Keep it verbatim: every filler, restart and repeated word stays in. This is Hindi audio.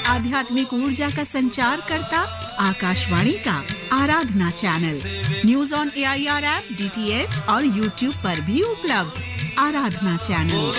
आध्यात्मिक ऊर्जा का संचार करता आकाशवाणी का आराधना channel. News on A I R app, D T H और यूट्यूब पर भी उपलब्ध। आराधना चैनल।